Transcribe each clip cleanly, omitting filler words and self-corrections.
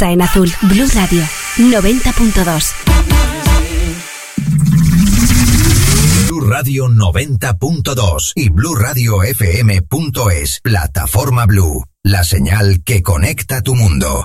piensa en azul. Blue Radio 90.2. Blue Radio 90.2 y BlueRadio FM.es. Plataforma Blue, la señal que conecta tu mundo.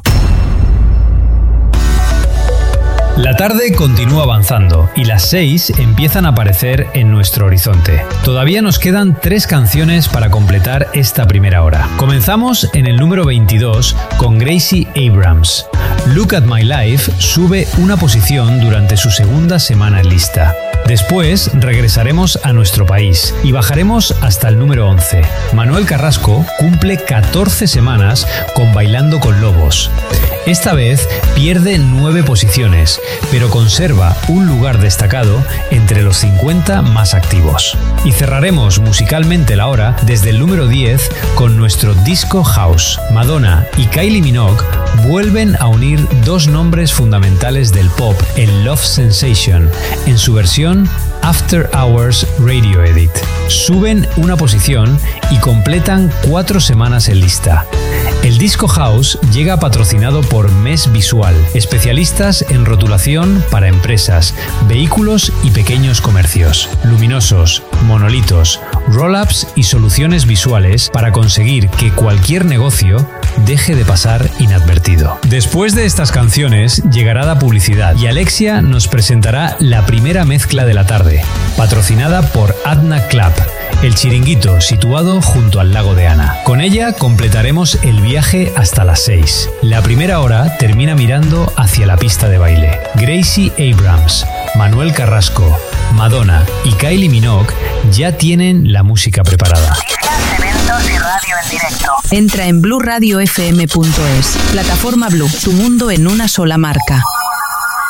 La tarde continúa avanzando y las 6 empiezan a aparecer en nuestro horizonte. Todavía nos quedan 3 canciones para completar esta primera hora. Comenzamos en el número 22 con Gracie Abrams. Look at My Life sube una posición durante su segunda semana en lista. Después regresaremos a nuestro país y bajaremos hasta el número 11. Manuel Carrasco cumple 14 semanas con Bailando con Lobos. Esta vez pierde 9 posiciones, pero conserva un lugar destacado entre los 50 más activos. Y cerraremos musicalmente la hora desde el número 10 con nuestro Disco House. Madonna y Kylie Minogue vuelven a unir 2 nombres fundamentales del pop en Love Sensation, en su versión After Hours Radio Edit. Suben una posición y completan 4 semanas en lista. El Disco House llega patrocinado por Mes Visual, especialistas en rotulación para empresas, vehículos y pequeños comercios. Luminosos, monolitos, roll-ups y soluciones visuales para conseguir que cualquier negocio deje de pasar inadvertido. Después de estas canciones llegará la publicidad y Alexia nos presentará la primera mezcla de la tarde, patrocinada por Adna Club, el chiringuito situado junto al lago de Ana. Con ella completaremos el viaje hasta las 6. La primera hora termina mirando hacia la pista de baile. Gracie Abrams, Manuel Carrasco, Madonna y Kylie Minogue ya tienen la música preparada. Eventos y radio en directo. Entra en BlueRadioFM.es. Plataforma Blue, tu mundo en una sola marca.